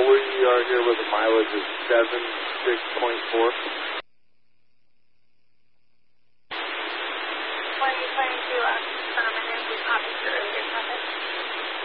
we are here with the mileage is 76.4.